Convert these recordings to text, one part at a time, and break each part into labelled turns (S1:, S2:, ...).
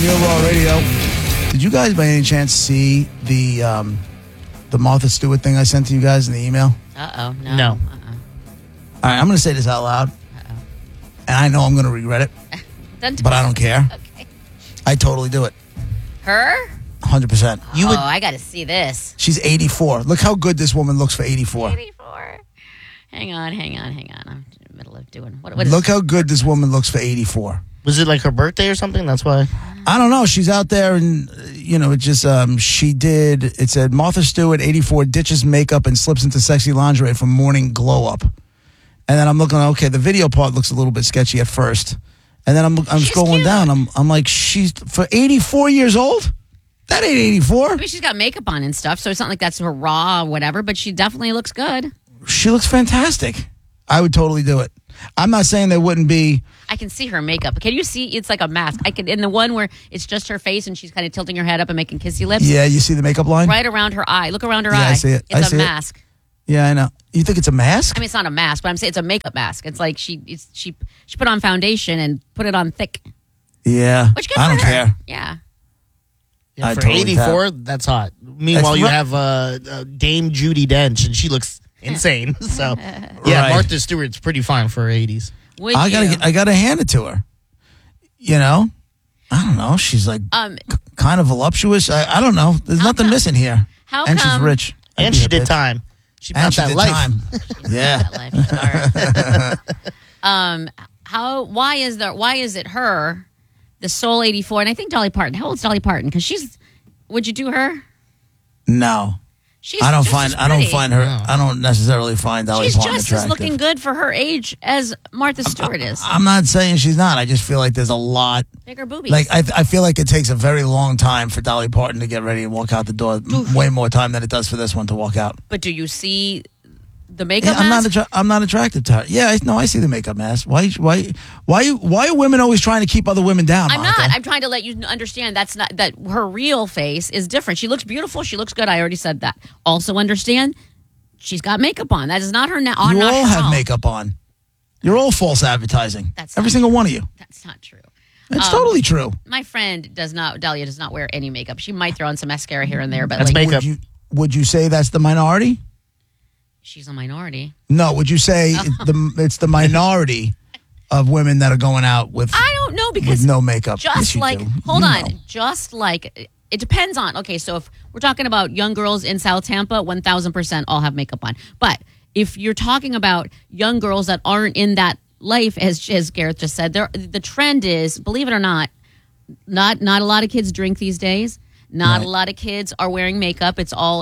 S1: Real Raw Radio. Did you guys by any chance see the Martha Stewart thing I sent to you guys in the email?
S2: No.
S1: All right, I'm going to say this out loud. And I know I'm going to regret it, but I don't care.
S2: Okay.
S1: I totally do it.
S2: Her?
S1: 100%.
S2: I got to see this.
S1: She's 84. Look how good this woman looks for 84.
S2: 84. Hang on. I'm in the middle of doing... What is
S1: Look how good this woman looks for 84.
S3: Was it like her birthday or something? That's why.
S1: I don't know. She's out there and, it just, it said Martha Stewart, 84, ditches makeup and slips into sexy lingerie for morning glow up. And then I'm looking, okay, the video part looks a little bit sketchy at first. And then I'm scrolling
S2: cute.
S1: down. I'm like, she's, for 84 years old? That ain't 84.
S2: I mean, she's got makeup on and stuff, so it's not like that's her raw or whatever, but she definitely looks good.
S1: She looks fantastic. I would totally do it. I'm not saying there wouldn't be.
S2: I can see her makeup. Can you see? It's like a mask. I can in the one where it's just her face and she's kind of tilting her head up and making kissy lips.
S1: Yeah, you see the makeup line?
S2: Right around her eye. Look around her
S1: Yeah,
S2: eye.
S1: I see it.
S2: It's a mask.
S1: Yeah, I know. You think it's a mask?
S2: I mean, it's not a mask, but I'm saying it's a makeup mask. It's like she put on foundation and put it on thick.
S1: Yeah.
S2: Which good
S1: I don't
S2: for her.
S1: care.
S2: Yeah.
S3: Yeah,
S1: I
S3: for
S1: totally
S3: 84, that's hot. Meanwhile,
S1: That's
S3: you
S1: right.
S3: have Dame Judi Dench, and she looks insane. So, yeah,
S1: Right.
S3: Martha Stewart's pretty fine for her 80s.
S1: I gotta hand it to her. I don't know. She's like kind of voluptuous. I don't know. There's nothing missing here.
S2: How
S1: and
S2: come?
S1: she's rich.
S3: And she did time. She
S1: And
S3: bought
S1: she
S3: that
S1: did
S3: life.
S1: time. Yeah.
S2: That life. Why is it her, the Soul 84, and I think Dolly Parton. How old's Dolly Parton? Because would you do her?
S1: No.
S2: She's
S1: I don't
S2: just
S1: find
S2: as
S1: I don't
S2: pretty.
S1: find her. I don't necessarily find Dolly
S2: She's
S1: Parton
S2: just
S1: attractive.
S2: as looking good for her age as Martha Stewart is.
S1: I'm not saying she's not. I just feel like there's a lot.
S2: Bigger boobies.
S1: Like I feel like it takes a very long time for Dolly Parton to get ready and walk out the door. Way more time than it does for this one to walk out.
S2: But do you see the
S1: Yeah,
S2: makeup mask?
S1: I'm not attracted to her. Yeah, I see the makeup mask. Why are women always trying to keep other women down?
S2: I'm
S1: Monica?
S2: not. I'm trying to let you understand that her real face is different. She looks beautiful. She looks good. I already said that. Also understand, she's got makeup on. That is not her now.
S1: You all have makeup on. You're all false advertising.
S2: That's
S1: every
S2: not
S1: single
S2: true.
S1: one of you.
S2: That's not true.
S1: It's totally true.
S2: My friend Dahlia does not wear any makeup. She might throw on some mascara here and there, but
S3: That's
S2: like,
S3: makeup.
S1: Would you say that's the minority?
S2: she's a minority.
S1: No. Would you say it's the minority of women that are going out with?
S2: I don't know because
S1: with no makeup.
S2: Just
S1: Yes, you
S2: like,
S1: do.
S2: hold
S1: You
S2: on,
S1: know.
S2: just like it depends on. Okay, so if we're talking about young girls in South Tampa, 1,000% all have makeup on. But if you're talking about young girls that aren't in that life, as Gareth just said, the trend is, believe it or not a lot of kids drink these days. Not
S1: Right.
S2: a lot of kids are wearing makeup. It's all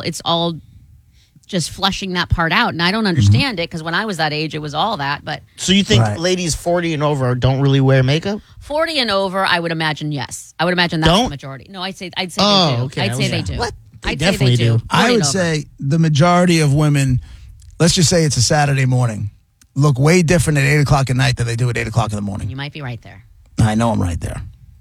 S2: just flushing that part out, and I don't understand it because when I was that age, it was all that. But
S3: So you think
S1: Right.
S3: ladies 40 and over don't really wear makeup?
S2: 40 and over, I would imagine yes. I would imagine that's
S3: Don't?
S2: the majority. No, I'd say
S3: Oh,
S2: they do.
S3: okay.
S2: I'd
S3: I
S2: say
S3: was
S2: they
S3: like,
S2: do.
S3: what? They
S2: I'd
S3: definitely
S2: say they do.
S3: do.
S2: 40
S1: I
S2: and
S1: would
S2: over.
S1: say the majority of women, let's just say it's a Saturday morning, look way different at 8 o'clock at night than they do at 8 o'clock in the morning.
S2: You might be right there.
S1: I know I'm right there.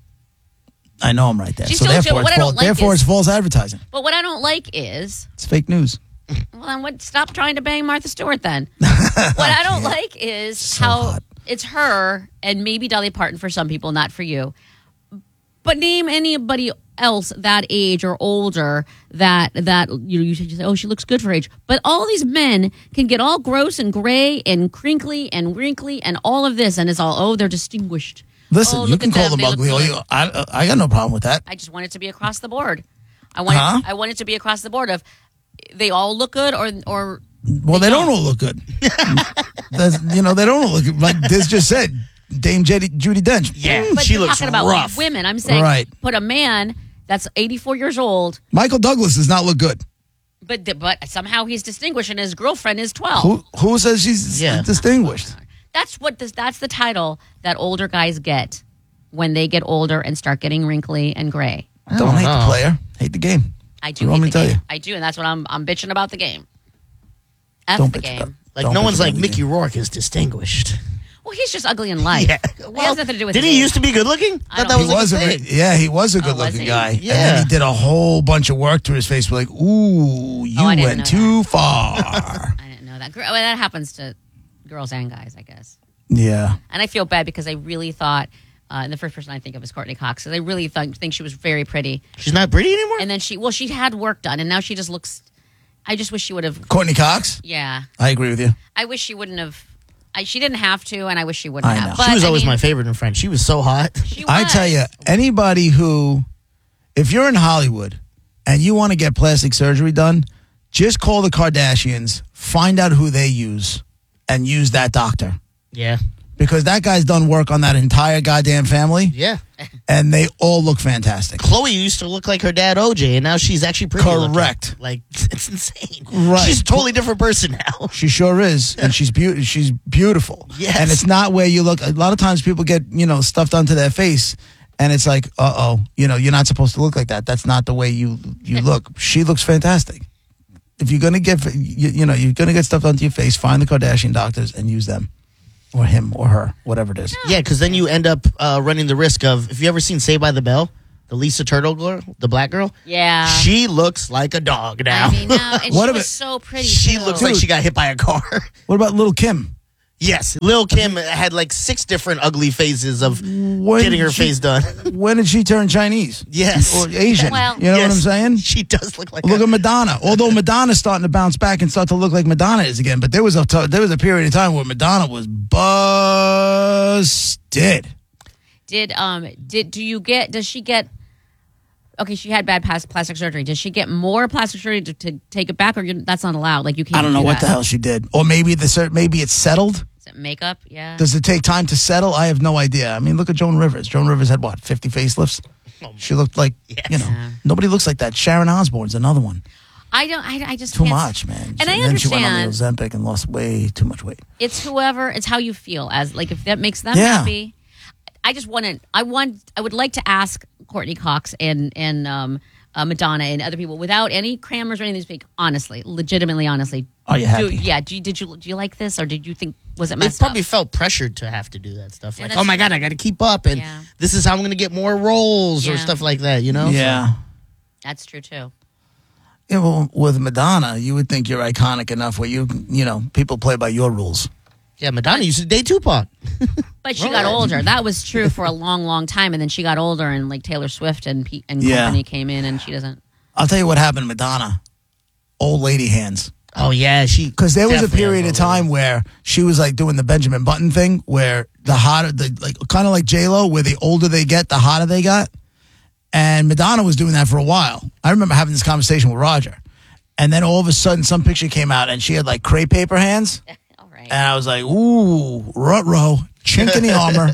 S2: She's
S1: So
S2: still
S1: therefore,
S2: what I don't like
S1: therefore
S2: is-
S1: it's false advertising.
S2: But what I don't like is,
S1: It's fake news.
S2: well, then stop trying to bang Martha Stewart then. What I don't like is
S1: So
S2: how
S1: hot.
S2: it's her and maybe Dolly Parton for some people, not for you. But name anybody else that age or older that you should say, oh, she looks good for her age. But all these men can get all gross and gray and crinkly and wrinkly and all of this, and it's all, oh, they're distinguished.
S1: Listen,
S2: Oh,
S1: you
S2: look
S1: can
S2: at
S1: call
S2: them,
S1: them
S2: they look
S1: ugly.
S2: good.
S1: I got no problem with that.
S2: I just want it to be across the board. I want it to be across the board of they all look good or
S1: Well, they don't all look good. They don't all look good. Like Diz just said, Dame Judi Dench.
S3: Yeah,
S2: but
S3: she
S2: you're
S3: looks
S2: talking about
S3: rough.
S2: women. I'm saying
S1: Right.
S2: put a man that's 84 years old,
S1: Michael Douglas does not look good.
S2: but somehow he's distinguished and his girlfriend is 12.
S1: Who says she's distinguished?
S2: That's the title that older guys get when they get older and start getting wrinkly and gray.
S1: Don't hate
S3: know.
S1: the player. Hate the game.
S2: I do
S1: You want
S2: hate
S1: me
S2: the
S1: to tell
S2: game.
S1: you?
S2: I do, and that's what I'm bitching about the game. F
S1: Don't
S2: the
S1: bitch about
S2: game.
S1: it.
S3: Like,
S1: Don't
S3: no
S1: bitch
S3: one's
S1: about
S3: like
S1: the
S3: Mickey
S1: game.
S3: Rourke is distinguished.
S2: Well, he's just ugly in life.
S3: Yeah.
S2: It has nothing to do with
S3: Didn't
S2: his
S3: he
S2: age.
S3: used to be good looking?
S2: I
S3: Thought
S2: don't
S3: that was
S1: He
S3: like
S1: was
S3: a
S1: a
S3: thing.
S1: he was a
S2: Oh,
S1: good
S2: was
S1: looking
S2: he?
S1: guy.
S3: Yeah.
S1: And then he did a whole bunch of work to his face. We're like, ooh, you
S2: I didn't
S1: went
S2: know
S1: too far.
S2: I didn't know that. Well, that happens to girls and guys, I guess.
S1: Yeah.
S2: And I feel bad because I really thought And the first person I think of is Courtney Cox. So they really think she was very pretty.
S3: She's not pretty anymore?
S2: And then she had work done, and now she just looks. I just wish she would have.
S1: Courtney Cox?
S2: Yeah.
S1: I agree with you.
S2: I wish she wouldn't have. She didn't have to, and I wish she wouldn't
S1: I
S2: have.
S1: know.
S2: But,
S3: She was always my favorite in Friends. She was so hot.
S2: She
S1: I
S2: was.
S1: tell you, anybody who, if you're in Hollywood and you want to get plastic surgery done, just call the Kardashians, find out who they use, and use that doctor.
S3: Yeah.
S1: Because that guy's done work on that entire goddamn family,
S3: Yeah.
S1: and they all look fantastic.
S3: Chloe used to look like her dad, OJ, and now she's actually pretty.
S1: Correct.
S3: Looking. Like, it's insane.
S1: Right.
S3: She's a totally different person now.
S1: She sure is, and she's beautiful.
S3: Yes.
S1: And it's not where you look. A lot of times people get, stuff done to their face, and it's like, you're not supposed to look like that. That's not the way you look. She looks fantastic. If you're gonna get, you're gonna get stuff done to your face, find the Kardashian doctors and use them, or him, or her, whatever it is.
S3: Yeah, because then you end up running the risk of, if you ever seen Saved by the Bell, the Lisa Turtle girl, the black girl,
S2: Yeah.
S3: she looks like a dog now.
S2: I mean, no, and
S1: What
S2: she
S1: about-
S2: was so pretty.
S3: She
S2: too.
S3: looks like she got hit by a car.
S1: What about Lil' Kim?
S3: Yes, Lil' Kim had like 6 different ugly phases of getting her face done.
S1: When did she turn Chinese?
S3: Yes.
S1: Or Asian?
S2: Well-
S1: you know what I'm
S3: Yes.
S1: saying?
S3: She does look like
S1: Look at Madonna. Although Madonna's starting to bounce back and start to look like Madonna is again, but there was a period of time where Madonna was busted.
S2: Does she get? Okay, she had bad plastic surgery. Does she get more plastic surgery to take it back, or that's not allowed? Like you can't.
S1: I don't know
S2: do
S1: what the
S2: that.
S1: hell she did, or maybe it's settled.
S2: Is it makeup? Yeah.
S1: Does it take time to settle? I have no idea. I mean, look at Joan Rivers. Joan Rivers had what, 50 facelifts? She looked like,
S3: Yes.
S1: nobody looks like that. Sharon Osbourne's another one.
S2: I just
S1: Too
S2: can't-
S1: much, man.
S2: And I
S1: then she went on the
S2: understand.
S1: Ozempic and lost way too much weight.
S2: It's how you feel as like if that makes them
S1: Yeah.
S2: happy. I would like to ask Courtney Cox and Madonna and other people without any crammers or anything to speak. Honestly, legitimately, honestly.
S1: Are you happy?
S2: Did you like this, or did you think was it
S3: They
S2: messed
S3: probably
S2: up?
S3: felt pressured to have to do that stuff.
S2: Yeah,
S3: Like,
S2: that's
S3: oh my God, I got to keep up. And
S2: Yeah.
S3: this is how I'm going to get more roles or
S2: Yeah.
S3: stuff like that, you know?
S1: Yeah.
S2: That's true too.
S1: Yeah, well, with Madonna, you would think you're iconic enough where people play by your rules.
S3: Yeah, Madonna used to date Tupac.
S2: But she got older. That was true for a long, long time, and then she got older, and like Taylor Swift and
S1: Yeah.
S2: company came in, and she doesn't.
S1: I'll tell you what happened to Madonna. Old lady hands.
S3: Oh, yeah.
S1: Because there was a
S3: definitely
S1: period
S3: has
S1: of time where she was like doing the Benjamin Button thing, where kind of like J-Lo, where the older they get, the hotter they got. And Madonna was doing that for a while. I remember having this conversation with Roger. And then all of a sudden, some picture came out, and she had like crepe paper hands.
S2: All right.
S1: And I was like, ooh, rut-row, chink in the armor.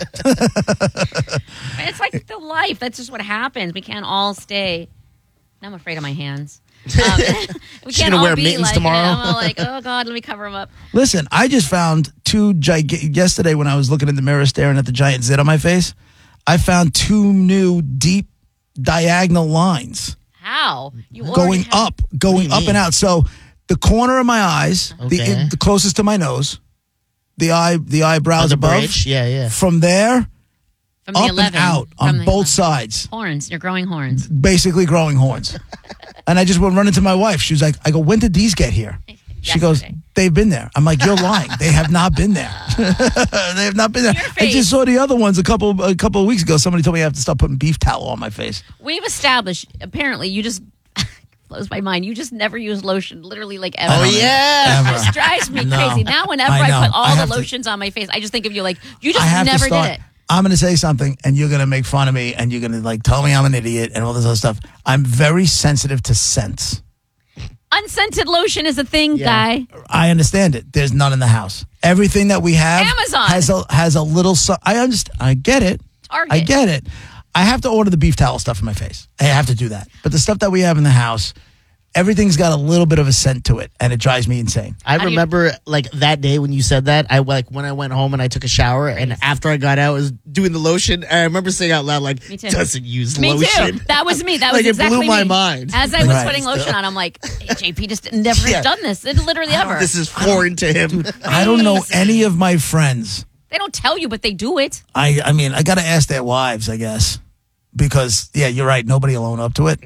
S2: It's like the life. That's just what happens. We can't all stay. I'm afraid of my hands. We
S3: She's
S2: can't
S3: gonna
S2: all
S3: wear
S2: be
S3: mittens
S2: like,
S3: tomorrow?
S2: I'm all like, oh God, let me cover them up.
S1: Listen, I just found yesterday when I was looking in the mirror staring at the giant zit on my face, I found 2 new deep diagonal lines
S2: How? You
S1: going
S2: already have-
S1: up and out. So the corner of my eyes,
S3: Okay.
S1: the closest to my nose, the eyebrows
S3: the
S1: above,
S3: bridge? Yeah.
S1: from there,
S2: from the
S1: up
S2: 11,
S1: and out
S2: from
S1: on
S2: the
S1: both
S2: 11.
S1: sides,
S2: Horns. You're growing horns.
S1: basically growing horns. And I just went running to my wife. She was like, I go, when did these get here? She goes,
S2: Yesterday.
S1: they've been there. I'm like, you're lying. They have not been there. They have not been there.
S2: Your
S1: I
S2: face.
S1: just saw the other ones a couple of weeks ago. Somebody told me I have to stop putting beef tallow on my face.
S2: We've established, apparently, you just blows my mind. You just never use lotion, literally, like ever.
S3: Oh, yeah.
S1: Ever.
S2: This drives me
S1: No.
S2: crazy. Now, whenever
S1: I
S2: I,
S1: know.
S2: put all
S1: I
S2: the
S1: have to-
S2: lotions on my face, I just think of you like, you
S1: I
S2: just
S1: have
S2: never
S1: to start.
S2: did it.
S1: I'm going to say something, and you're going to make fun of me, and you're going to like tell me I'm an idiot and all this other stuff. I'm very sensitive to scents.
S2: Unscented lotion is a thing,
S3: Yeah.
S2: guy.
S1: I understand it. There's none in the house. Everything that we have
S2: Amazon.
S1: has a little. I understand. I get it.
S2: Target.
S1: I get it. I have to order the beef towel stuff for my face. I have to do that. But the stuff that we have in the house, everything's got a little bit of a scent to it, and it drives me insane.
S3: I
S2: do you-
S3: remember like that day when you said that. When I went home and I took a shower, and after I got out, I was doing the lotion. I remember saying out loud, like,
S2: Me too.
S3: doesn't use
S2: Me
S3: lotion.
S2: too. That was me. That
S3: Like,
S2: was
S3: it
S2: exactly
S3: blew my
S2: me.
S3: mind.
S2: As I was
S1: Right.
S2: putting lotion on, I'm like, hey, JP just never
S3: Yeah.
S2: has done this. Literally ever.
S3: This is foreign to him.
S1: I don't know any of my friends.
S2: They don't tell you, but they do it.
S1: I mean, I got to ask their wives, I guess, because yeah, you're right. Nobody will own up to it.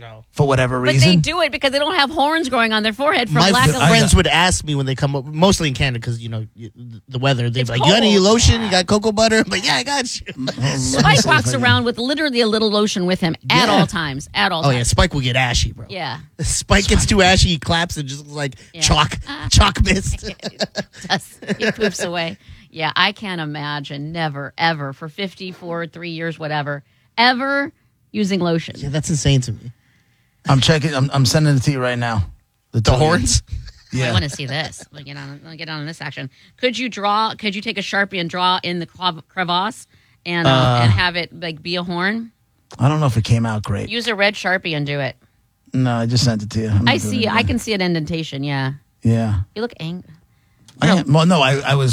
S3: No.
S1: for whatever
S2: But
S1: reason.
S2: they do it because they don't have horns growing on their forehead from
S3: My
S2: lack of.
S3: friends would ask me when they come up, mostly in Canada, because the weather. They'd be like, "You got any
S2: cold.
S3: lotion? You got cocoa butter?" I'm like, "Yeah, I got you."
S2: Spike walks around with literally a little lotion with him at
S3: Yeah.
S2: all times. At all
S3: Oh
S2: times.
S3: yeah, Spike will get ashy, bro.
S2: Yeah.
S3: Spike gets too ashy, he claps and just looks like
S2: Yeah.
S3: chalk mist.
S2: He poofs away. Yeah, I can't imagine never, ever, for 54, 3 years, whatever, ever using lotion.
S3: Yeah, that's insane to me.
S1: I'm checking. I'm sending it to you right now.
S3: The horns.
S2: I want to see this. I'll get on this action. Could you take a Sharpie and draw in the crevasse and have it like be a horn?
S1: I don't know if it came out great.
S2: Use a red Sharpie and do it.
S1: No, I just sent it to you. I'm not
S2: I
S1: doing
S2: see.
S1: it.
S2: I can see an indentation. Yeah.
S1: Yeah.
S2: You look angry.
S1: Well, no,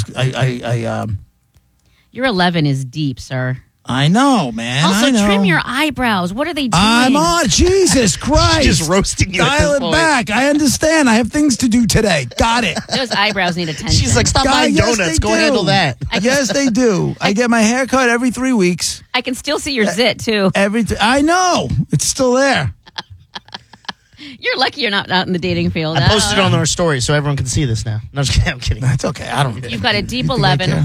S2: Your 11 is deep, sir.
S1: I know, man.
S2: Also,
S1: I know.
S2: trim your eyebrows. What are they doing?
S1: I'm on. Jesus Christ.
S3: Just roasting you. at
S1: Dial
S3: this
S1: it
S3: point.
S1: back. I understand. I have things to do today. Got it.
S2: Those eyebrows need attention.
S3: She's like, "Stop buying
S1: Yes,
S3: donuts.
S1: they
S3: Go
S1: do.
S3: handle that."
S1: Yes, they do. I get my hair cut every 3 weeks.
S2: I can still see your zit too.
S1: I know. It's still there.
S2: You're lucky you're not out in the dating field.
S3: I posted it on our story so everyone can see this now. No, just kidding. I'm kidding.
S1: That's okay. I don't.
S2: You've got a deep
S1: You think I
S2: 11,
S1: care?